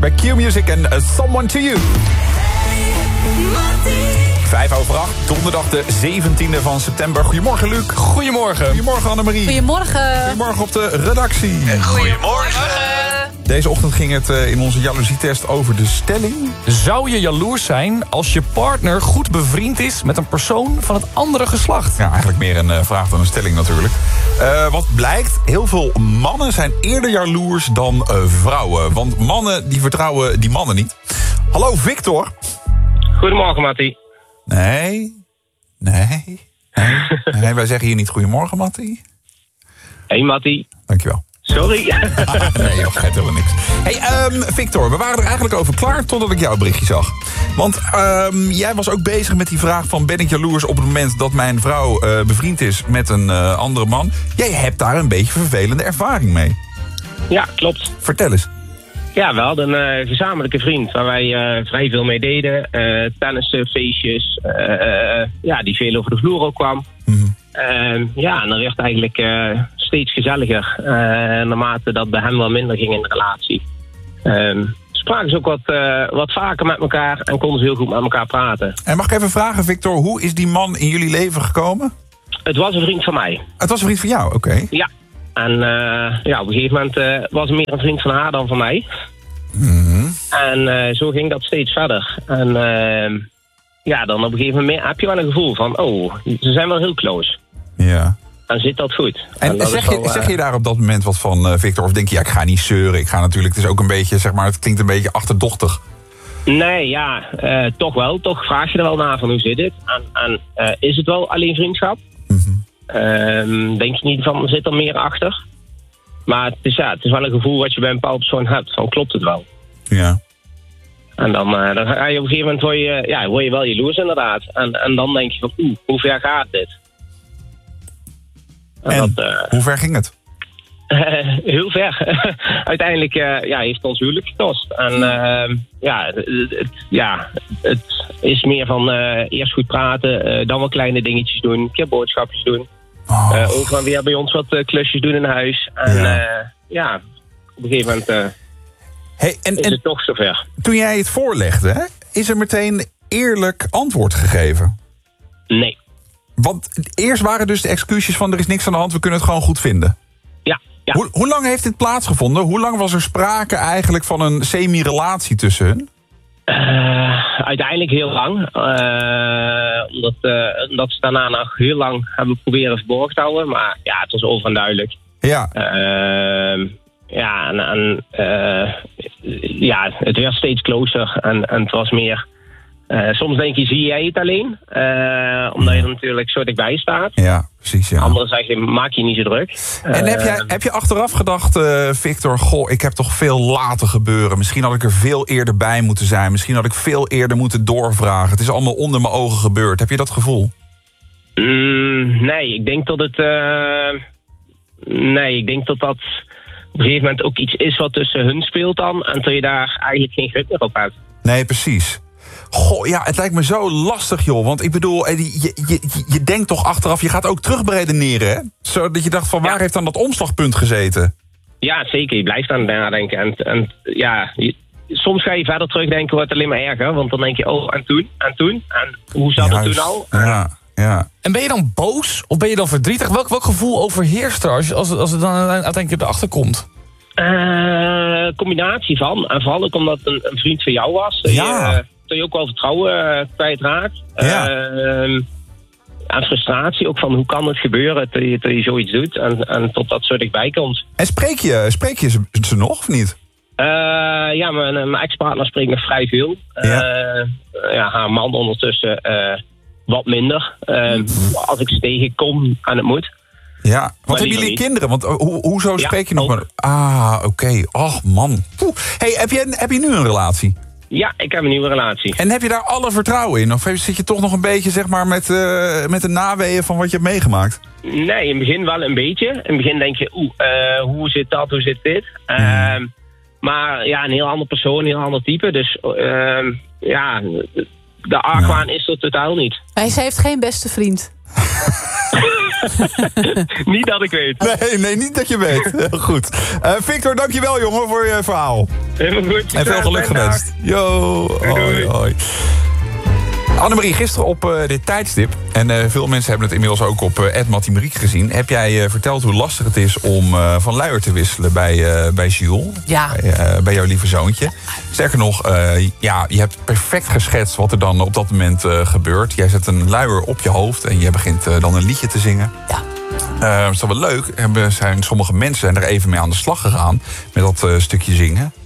bij Q-Music en Someone to You. 7:05, donderdag de 17e van september. Goedemorgen, Luc. Goedemorgen. Goedemorgen, Annemarie. Goedemorgen. Goedemorgen op de redactie. Goedemorgen. Deze ochtend ging het in onze jaloezietest over de stelling. Zou je jaloers zijn als je partner goed bevriend is met een persoon van het andere geslacht? Ja, eigenlijk meer een vraag dan een stelling natuurlijk. Wat blijkt, heel veel mannen zijn eerder jaloers dan vrouwen. Want mannen die vertrouwen die mannen niet. Hallo Victor. Goedemorgen, Mattie. Nee, wij zeggen hier niet goedemorgen, Mattie. Hey, Mattie. Dankjewel. Sorry. Nee, joh, het helemaal niks. Hey, Victor, we waren er eigenlijk over klaar totdat ik jouw berichtje zag. Want jij was ook bezig met die vraag van... ben ik jaloers op het moment dat mijn vrouw bevriend is met een andere man? Jij hebt daar een beetje vervelende ervaring mee. Ja, klopt. Vertel eens. Ja, we hadden een gezamenlijke vriend waar wij vrij veel mee deden. Tennisfeestjes, die veel over de vloer ook kwam. Mm-hmm. En dat werd eigenlijk steeds gezelliger. Naarmate dat bij hem wel minder ging in de relatie. Spraken ze ook wat vaker met elkaar en konden ze heel goed met elkaar praten. En mag ik even vragen, Victor, hoe is die man in jullie leven gekomen? Het was een vriend van mij. Het was een vriend van jou, oké. Ja. En op een gegeven moment was het meer een vriend van haar dan van mij. Mm-hmm. En zo ging dat steeds verder. En dan op een gegeven moment heb je wel een gevoel van... oh, ze zijn wel heel close. Ja. Dan zit dat goed. En zeg je daar op dat moment wat van, Victor? Of denk je, ja, ik ga niet zeuren. Ik ga natuurlijk, het is ook een beetje, zeg maar, het klinkt een beetje achterdochtig. Nee, ja, toch wel. Toch vraag je er wel naar van hoe zit het? En is het wel alleen vriendschap? Mm-hmm. Denk je niet van, zit er meer achter? Maar het is wel een gevoel wat je bij een bepaalde persoon hebt. Van, klopt het wel? Ja. En dan ga je op een gegeven moment word je wel jaloers inderdaad. En dan denk je van, hoe ver gaat dit? En hoe ver ging het? Heel ver. Uiteindelijk heeft ons huwelijk gekost. En het is meer van eerst goed praten, dan wel kleine dingetjes doen, een keer boodschapjes doen. Ook dan weer bij ons wat klusjes doen in huis. En op een gegeven moment is het toch zover. Toen jij het voorlegde, hè, is er meteen eerlijk antwoord gegeven? Nee. Want eerst waren dus de excuses van er is niks aan de hand, we kunnen het gewoon goed vinden. Ja. Hoe lang heeft dit plaatsgevonden? Hoe lang was er sprake eigenlijk van een semi-relatie tussen hun? Uiteindelijk heel lang. Omdat ze daarna nog heel lang hebben proberen verborgen te houden. Maar ja, het was overduidelijk. Ja. Het werd steeds closer. En het was meer... soms denk je, zie jij het alleen? Omdat je er natuurlijk zo dichtbij staat. Ja, precies. Ja. Anderen zeggen, maak je niet zo druk. En heb je achteraf gedacht, Victor... goh, ik heb toch veel laten gebeuren. Misschien had ik er veel eerder bij moeten zijn. Misschien had ik veel eerder moeten doorvragen. Het is allemaal onder mijn ogen gebeurd. Heb je dat gevoel? Nee, ik denk dat het... ik denk dat dat op een gegeven moment ook iets is wat tussen hun speelt dan. En dat je daar eigenlijk geen grip meer op hebt. Nee, precies. Goh, ja, het lijkt me zo lastig, joh. Want ik bedoel, je denkt toch achteraf... je gaat ook terugberedeneren, hè? Zodat je dacht van, waar heeft dan dat omslagpunt gezeten? Ja, zeker. Je blijft aan het nadenken. Soms ga je verder terugdenken, wordt het alleen maar erger. Want dan denk je, en toen? En hoe zat het toen al? Ja. En ben je dan boos of ben je dan verdrietig? Welk gevoel overheerst er als het dan uiteindelijk erachter komt? Combinatie van. En vooral ook omdat het een vriend van jou was. Dat je ook wel vertrouwen kwijtraakt. En frustratie ook van hoe kan het gebeuren dat je zoiets doet. En tot dat zo dichtbij komt. En spreek je ze nog of niet? Mijn ex-partner spreekt nog vrij veel. Haar man ondertussen wat minder. Als ik ze tegenkom en het moet. Ja, want hebben jullie kinderen? Want hoezo spreek je nog maar... oké. Och, man. Hey, heb je nu een relatie? Ja, ik heb een nieuwe relatie. En heb je daar alle vertrouwen in? Of zit je toch nog een beetje, zeg maar, met de naweeën van wat je hebt meegemaakt? Nee, in het begin wel een beetje. In het begin denk je, hoe zit dat, hoe zit dit? Maar ja, een heel ander persoon, een heel ander type. Dus de argwaan is er totaal niet. Ze heeft geen beste vriend. Niet dat ik weet. Nee, niet dat je weet. Goed. Victor, dankjewel jongen voor je verhaal. Helemaal goed. En veel geluk gewenst. Yo, hoi, hoi. Annemarie, gisteren op dit tijdstip, en veel mensen hebben het inmiddels ook op @MattiMariek gezien, heb jij verteld hoe lastig het is om van luier te wisselen bij Jules. Ja. Bij jouw lieve zoontje. Sterker nog, je hebt perfect geschetst wat er dan op dat moment gebeurt. Jij zet een luier op je hoofd en je begint dan een liedje te zingen. Ja. Dat is wel leuk. Sommige mensen zijn er even mee aan de slag gegaan met dat stukje zingen.